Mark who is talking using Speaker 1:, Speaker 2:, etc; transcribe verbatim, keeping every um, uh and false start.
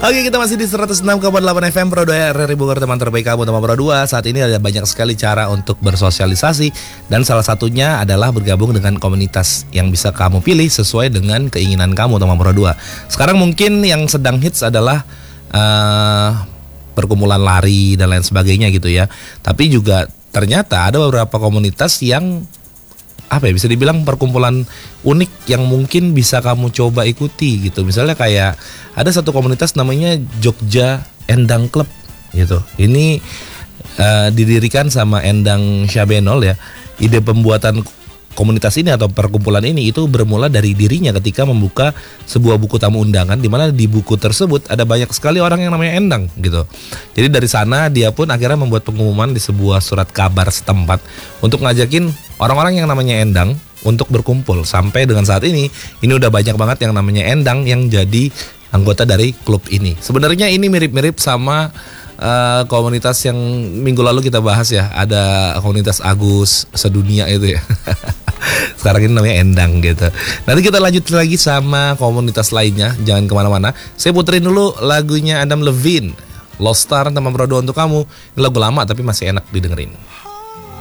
Speaker 1: Oke, kita masih di seratus enam koma delapan F M Pro dua R R I Bogor, teman terbaik kamu, teman Pro dua. Saat ini ada banyak sekali cara untuk bersosialisasi, dan salah satunya adalah bergabung dengan komunitas yang bisa kamu pilih sesuai dengan keinginan kamu, teman Pro dua. Sekarang mungkin yang sedang hits adalah uh, perkumpulan lari dan lain sebagainya gitu ya. Tapi juga ternyata ada beberapa komunitas yang apa ya, bisa dibilang perkumpulan unik yang mungkin bisa kamu coba ikuti gitu. Misalnya kayak ada satu komunitas namanya Jogja Endang Club gitu. Ini uh, didirikan sama Endang Syabenol ya. Ide pembuatan komunitas ini atau perkumpulan ini itu bermula dari dirinya ketika membuka sebuah buku tamu undangan, di mana di buku tersebut ada banyak sekali orang yang namanya Endang gitu. Jadi dari sana dia pun akhirnya membuat pengumuman di sebuah surat kabar setempat untuk ngajakin orang-orang yang namanya Endang untuk berkumpul. Sampai dengan saat ini, ini udah banyak banget yang namanya Endang yang jadi anggota dari klub ini. Sebenarnya ini mirip-mirip sama uh, komunitas yang minggu lalu kita bahas ya. Ada komunitas Agus Sedunia itu ya. Sekarang ini namanya Endang gitu. Nanti kita lanjut lagi sama komunitas lainnya. Jangan kemana-mana. Saya puterin dulu lagunya Adam Levine, Lost Star, teman Pro dua untuk kamu. Ini lagu lama tapi masih enak didengerin.